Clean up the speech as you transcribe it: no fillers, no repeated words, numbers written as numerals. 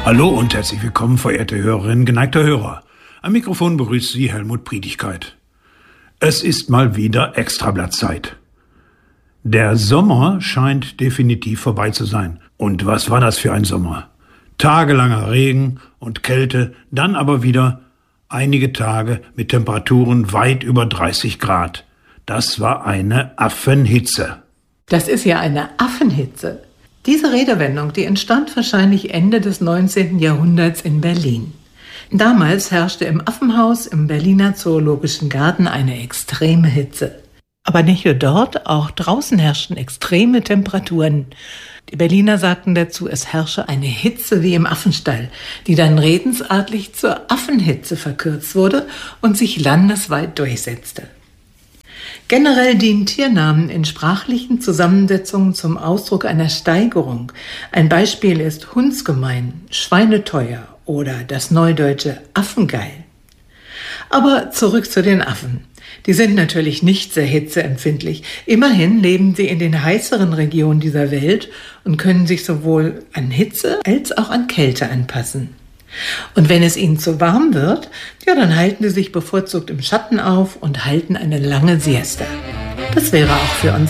Hallo und herzlich willkommen, verehrte Hörerinnen, geneigter Hörer. Am Mikrofon begrüßt Sie Helmut Priedigkeit. Es ist mal wieder Extrablattzeit. Der Sommer scheint definitiv vorbei zu sein. Und was war das für ein Sommer? Tagelanger Regen und Kälte, dann aber wieder einige Tage mit Temperaturen weit über 30 Grad. Das war eine Affenhitze. Das ist ja eine Affenhitze. Diese Redewendung, die entstand wahrscheinlich Ende des 19. Jahrhunderts in Berlin. Damals herrschte im Affenhaus im Berliner Zoologischen Garten eine extreme Hitze. Aber nicht nur dort, auch draußen herrschten extreme Temperaturen. Die Berliner sagten dazu, es herrsche eine Hitze wie im Affenstall, die dann redensartlich zur Affenhitze verkürzt wurde und sich landesweit durchsetzte. Generell dienen Tiernamen in sprachlichen Zusammensetzungen zum Ausdruck einer Steigerung. Ein Beispiel ist Hundsgemein, Schweineteuer oder das neudeutsche Affengeil. Aber zurück zu den Affen. Die sind natürlich nicht sehr hitzeempfindlich. Immerhin leben sie in den heißeren Regionen dieser Welt und können sich sowohl an Hitze als auch an Kälte anpassen. Und wenn es ihnen zu warm wird, ja, dann halten sie sich bevorzugt im Schatten auf und halten eine lange Siesta. Das wäre auch für uns